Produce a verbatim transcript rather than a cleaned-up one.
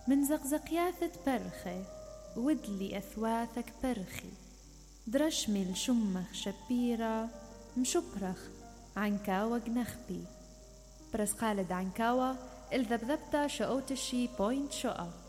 من زقزقياثة برخي ودلي أثواثك برخي درشمي الشمخ شبيرة مشبرخ عنكاوة جنخبي برس خالد عنكاوة الذبذبتا شقوتشي بوينت شقا.